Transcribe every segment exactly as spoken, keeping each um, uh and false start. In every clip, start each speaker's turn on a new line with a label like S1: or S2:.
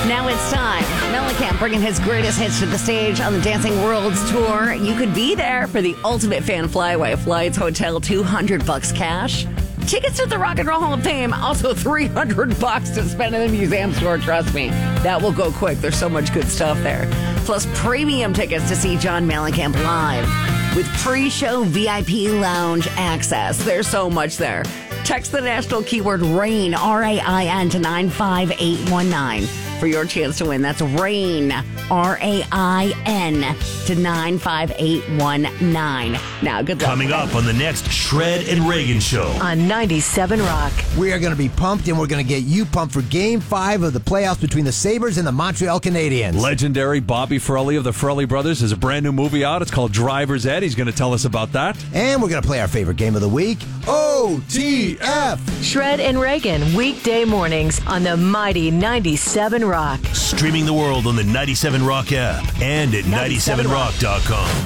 S1: Now it's time. Mellencamp bringing his greatest hits to the stage on the Dancing Worlds Tour. You could be there for the ultimate fan flyaway. Flights, hotel, two hundred bucks cash. Tickets to the Rock and Roll Hall of Fame, also three hundred bucks to spend in the museum store. Trust me, that will go quick. There's so much good stuff there. Plus premium tickets to see John Mellencamp live with pre-show V I P lounge access. There's so much there. Text the national keyword RAIN, R A I N, to nine five eight one nine for your chance to win. That's RAIN, R A I N, to nine five eight one nine. Now, good luck.
S2: Coming up on the next Shred and Reagan Show
S3: on ninety-seven Rock.
S4: We are going to be pumped, and we're going to get you pumped for Game five of the playoffs between the Sabres and the Montreal Canadiens.
S5: Legendary Bobby Ferrelli of the Ferrelli Brothers has a brand new movie out. It's called Driver's Ed. He's going to tell us about that.
S4: And we're going to play our favorite game of the week, O T F.
S3: Shred and Reagan, weekday mornings on the mighty ninety-seven Rock.
S2: Streaming the world on the ninety-seven Rock app and at ninety-seven rock dot com.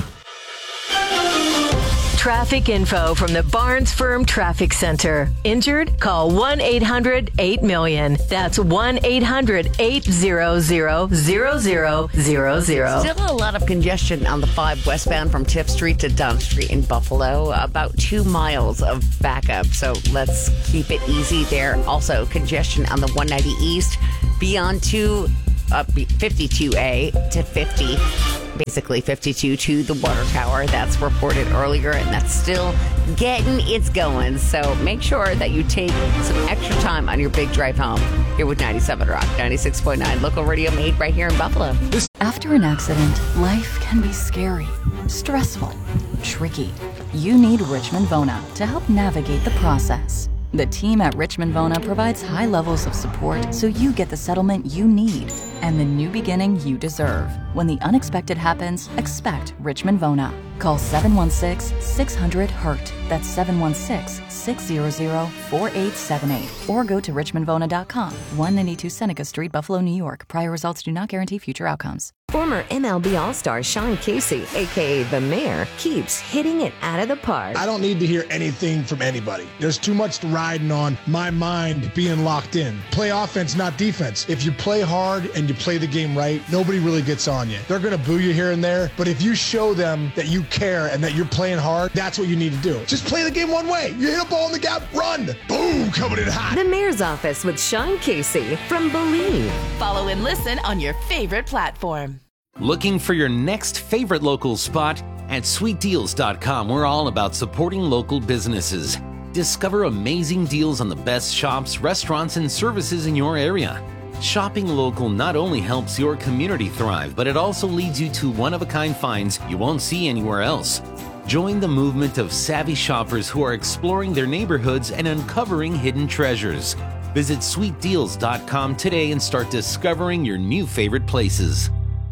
S3: Traffic info from the Barnes Firm Traffic Center. Injured? Call one eight hundred eight million. That's one eight hundred eight hundred zero zero zero zero.
S1: Still a lot of congestion on the five westbound from Tiff Street to Dunn Street in Buffalo. About two miles of backup, so let's keep it easy there. Also, congestion on the one ninety East beyond two, uh, fifty-two A to fifty. Basically fifty-two to the water tower. That's reported earlier, and that's still getting its going. So make sure that you take some extra time on your big drive home here with ninety-seven Rock, ninety-six point nine, local radio made right here in Buffalo.
S6: After an accident, life can be scary, stressful, tricky. You need Richmond Vona to help navigate the process. The team at Richmond Vona provides high levels of support so you get the settlement you need and the new beginning you deserve. When the unexpected happens, expect Richmond Vona. Call seven one six, six hundred, hurt. That's seven one six, six hundred, four eight seven eight. Or go to richmond vona dot com. one ninety-two Seneca Street, Buffalo, New York. Prior results do not guarantee future outcomes.
S3: Former M L B All-Star Sean Casey, a k a. The Mayor, keeps hitting it out of the park.
S7: I don't need to hear anything from anybody. There's too much riding on my mind being locked in. Play offense, not defense. If you play hard and you play the game right, nobody really gets on you. They're going to boo you here and there, but if you show them that you care and that you're playing hard, that's what you need to do. Just play the game one way. You hit a ball in the gap, run. Boom, coming in hot.
S3: The Mayor's Office with Sean Casey from Believe.
S8: Follow and listen on your favorite platform.
S9: Looking for your next favorite local spot? At sweet deals dot com, we're all about supporting local businesses. Discover amazing deals on the best shops, restaurants, and services in your area. Shopping local not only helps your community thrive, but it also leads you to one-of-a-kind finds you won't see anywhere else. Join the movement of savvy shoppers who are exploring their neighborhoods and uncovering hidden treasures. Visit sweet deals dot com today and start discovering your new favorite places.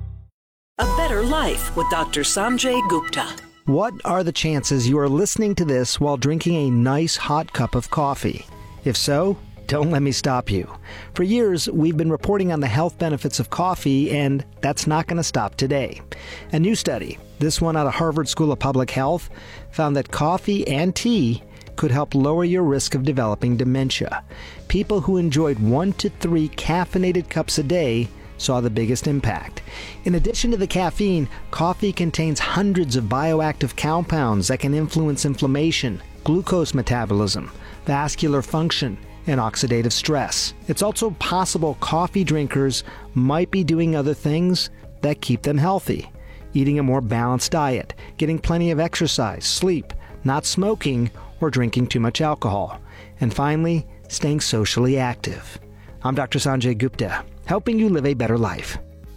S10: A Better Life with Doctor Sanjay Gupta.
S11: What are the chances you are listening to this while drinking a nice hot cup of coffee? If so, don't let me stop you. For years, we've been reporting on the health benefits of coffee, and that's not going to stop today. A new study, this one out of Harvard School of Public Health, found that coffee and tea could help lower your risk of developing dementia. People who enjoyed one to three caffeinated cups a day saw the biggest impact. In addition to the caffeine, coffee contains hundreds of bioactive compounds that can influence inflammation, glucose metabolism, vascular function, and oxidative stress. It's also possible coffee drinkers might be doing other things that keep them healthy. Eating a more balanced diet, getting plenty of exercise, sleep, not smoking, or drinking too much alcohol. And finally, staying socially active. I'm Doctor Sanjay Gupta, helping you live a better life.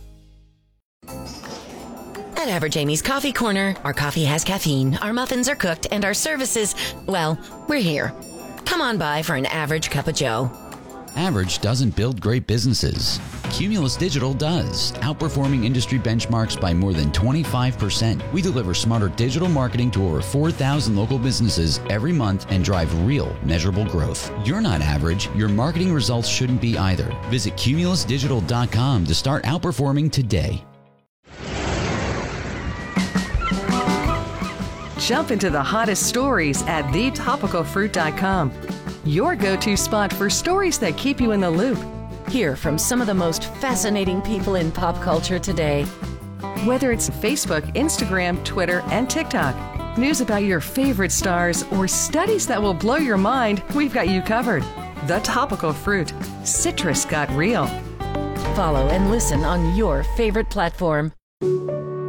S8: At Average Amy's Coffee Corner, our coffee has caffeine, our muffins are cooked, and our services, well, we're here. Come on by for an average cup of joe.
S12: Average doesn't build great businesses. Cumulus Digital does, outperforming industry benchmarks by more than twenty-five percent. We deliver smarter digital marketing to over four thousand local businesses every month and drive real, measurable growth. You're not average. Your marketing results shouldn't be either. Visit cumulus digital dot com to start outperforming today.
S13: Jump into the hottest stories at the topical fruit dot com. Your go-to spot for stories that keep you in the loop.
S8: Hear from some of the most fascinating people in pop culture today.
S13: Whether it's Facebook, Instagram, Twitter, and TikTok, news about your favorite stars, or studies that will blow your mind, we've got you covered. The Topical Fruit. Citrus got real.
S8: Follow and listen on your favorite platform.